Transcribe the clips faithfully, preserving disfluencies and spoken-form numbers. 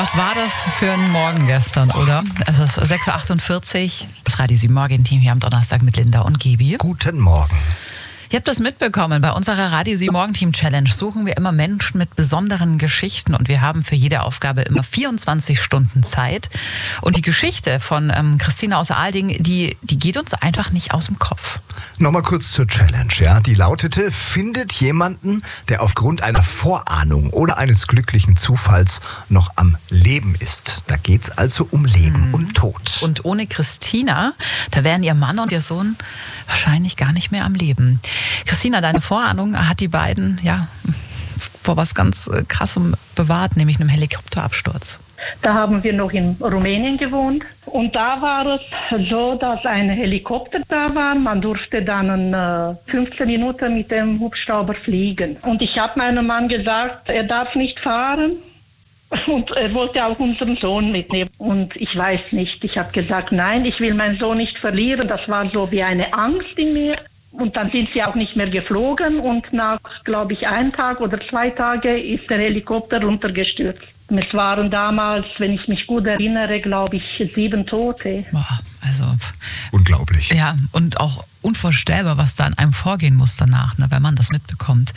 Was war das für ein Morgen gestern, oder? Es ist sechs Uhr achtundvierzig, das Radio sieben Morgen-Team hier am Donnerstag mit Linda und Gebi. Guten Morgen. Ihr habt das mitbekommen, bei unserer Radio sieben Morgen-Team Challenge suchen wir immer Menschen mit besonderen Geschichten und wir haben für jede Aufgabe immer vierundzwanzig Stunden Zeit. Und die Geschichte von ähm, Christina aus Aalding, die, die geht uns einfach nicht aus dem Kopf. Nochmal kurz zur Challenge, ja. Die lautete, findet jemanden, der aufgrund einer Vorahnung oder eines glücklichen Zufalls noch am Leben ist. Da geht's also um Leben mhm. und Tod. Und ohne Christina, da wären ihr Mann und ihr Sohn wahrscheinlich gar nicht mehr am Leben. Christina, deine Vorahnung hat die beiden ja vor was ganz Krassem bewahrt, nämlich einem Helikopterabsturz. Da haben wir noch in Rumänien gewohnt und da war es so, dass ein Helikopter da war. Man durfte dann äh, fünfzehn Minuten mit dem Hubschrauber fliegen. Und ich habe meinem Mann gesagt, er darf nicht fahren. Und er wollte auch unseren Sohn mitnehmen. Und ich weiß nicht, ich habe gesagt, nein, ich will meinen Sohn nicht verlieren. Das war so wie eine Angst in mir. Und dann sind sie auch nicht mehr geflogen. Und nach, glaube ich, einem Tag oder zwei Tage ist der Helikopter runtergestürzt. Es waren damals, wenn ich mich gut erinnere, glaube ich, sieben Tote. Boah, also unglaublich. Ja, und auch unvorstellbar, was da an einem vorgehen muss danach, ne, wenn man das mitbekommt.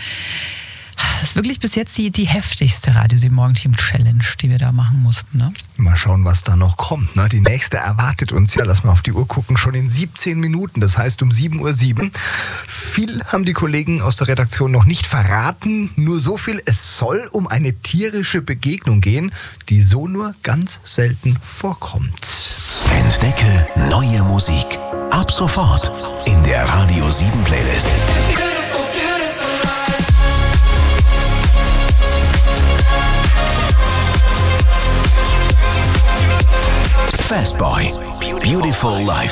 Das ist wirklich bis jetzt die, die heftigste Radio sieben Morgen-Team Challenge, die wir da machen mussten. Ne? Mal schauen, was da noch kommt. Ne? Die nächste erwartet uns ja, lass mal auf die Uhr gucken, schon in siebzehn Minuten. Das heißt um sieben Uhr sieben. Viel haben die Kollegen aus der Redaktion noch nicht verraten. Nur so viel, es soll um eine tierische Begegnung gehen, die so nur ganz selten vorkommt. Entdecke neue Musik. Ab sofort in der Radio sieben Playlist. Fastboy, Beautiful Life.